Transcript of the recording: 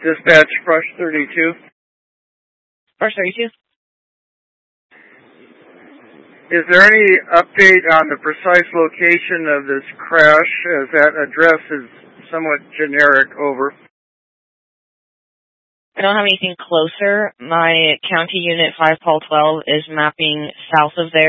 Dispatch Brush 32. Brush 32. Is there any update on the precise location of this crash, as that address is somewhat generic? Over. I don't have anything closer. My county unit 5 Paul 12 is mapping south of there.